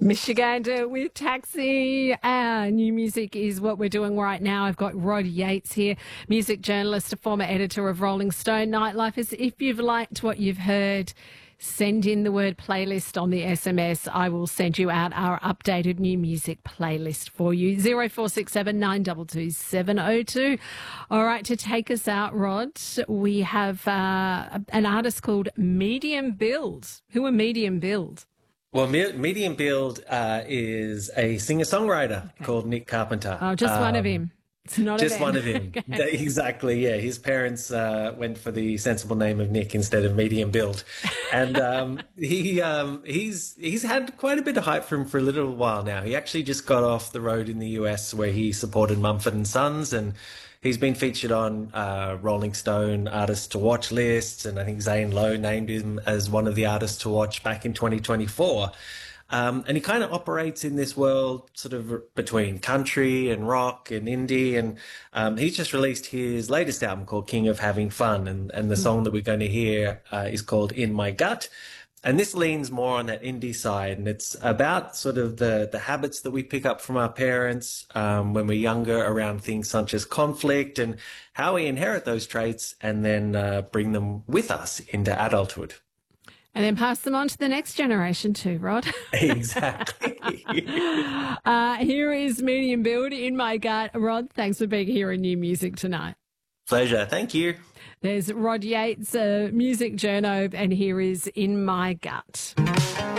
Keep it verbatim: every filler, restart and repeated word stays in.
Michigander with Taxi. Uh, new music is what we're doing right now. I've got Rod Yates here, music journalist, a former editor of Rolling Stone Nightlife. As if you've liked what you've heard, send in the word playlist on the S M S. I will send you out our updated new music playlist for you. zero four six seven nine two two seven zero two. All right, to take us out, Rod, we have uh, an artist called Medium Build. Who are Medium Build? Well, Me- Medium Build uh, is a singer-songwriter okay. called Nick Carpenter. Oh, just um, one of him. It's not just a one of him. Okay. Exactly, yeah. His parents uh, went for the sensible name of Nick instead of Medium Build. And um, he um, he's he's had quite a bit of hype for him for a little while now. He actually just got off the road in the U S where he supported Mumford and Sons, and he's been featured on uh, Rolling Stone Artists to Watch lists, and I think Zane Lowe named him as one of the artists to watch back in twenty twenty-four. Um, and he kind of operates in this world sort of between country and rock and indie. And um, he's just released his latest album called King of Having Fun. And, and the song that we're going to hear uh, is called In My Gut. And this leans more on that indie side. And it's about sort of the, the habits that we pick up from our parents um, when we're younger around things such as conflict and how we inherit those traits and then uh, bring them with us into adulthood. And then pass them on to the next generation too, Rod. Exactly. uh, here is Medium Build, In My Gut. Rod, thanks for being here in New Music tonight. Pleasure. Thank you. There's Rod Yates, a music journo, and here is In My Gut.